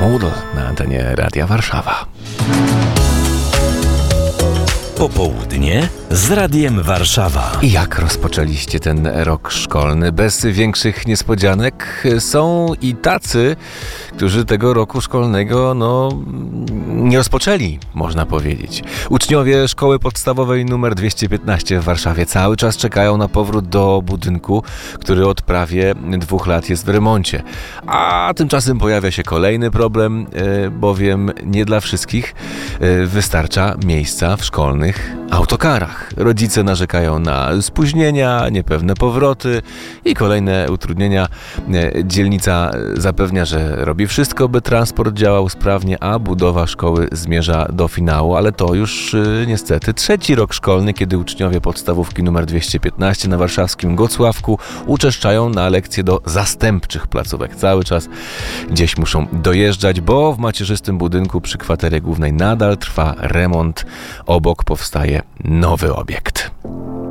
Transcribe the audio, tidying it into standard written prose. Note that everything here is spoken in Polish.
Model na antenie Radia Warszawa. Popołudnie z Radiem Warszawa. I jak rozpoczęliście ten rok szkolny? Bez większych niespodzianek. Są i tacy, którzy tego roku szkolnego nie rozpoczęli, można powiedzieć. Uczniowie szkoły podstawowej nr 215 w Warszawie cały czas czekają na powrót do budynku, który od prawie 2 lat jest w remoncie. A tymczasem pojawia się kolejny problem, bowiem nie dla wszystkich wystarcza miejsca w szkolnych autokarach. Rodzice narzekają na spóźnienia, niepewne powroty i kolejne utrudnienia. Dzielnica zapewnia, że robi wszystko, by transport działał sprawnie, a budowa szkoły zmierza do finału, ale to już niestety 3. rok szkolny, kiedy uczniowie podstawówki nr 215 na warszawskim Gocławku uczęszczają na lekcje do zastępczych placówek. Cały czas gdzieś muszą dojeżdżać, bo w macierzystym budynku przy kwaterie głównej nadal trwa remont. Obok powstaje nowy obiekt.